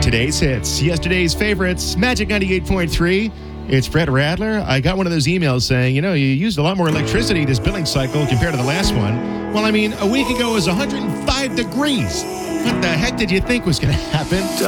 Today's hits, yesterday's favorites, Magic 98.3. It's Brett Radler. I got one of those emails saying, you used a lot more electricity this billing cycle compared to the last one. Well, a week ago it was 105 degrees. What the heck did you think was going to happen?